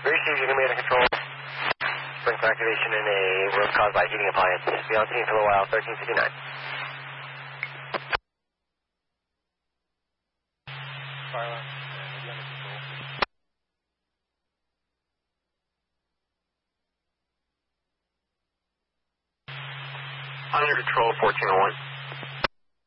received, you're going to be under control. Sprinkler activation in a room caused by heating appliance. Be on scene for a little while, 1359. Fire alarm. Maybe under control. Under control, 1401.